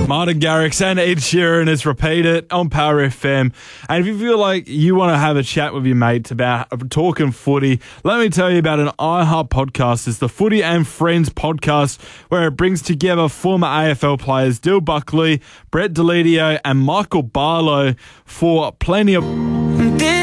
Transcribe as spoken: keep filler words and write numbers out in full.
Martin Garrix and Ed Sheeran has repeated on Power F M. And if you feel like you want to have a chat with your mates about talking footy, let me tell you about an iHeart podcast. It's the Footy and Friends podcast, where it brings together former A F L players Dill Buckley, Brett Deledio and Michael Barlow for plenty of...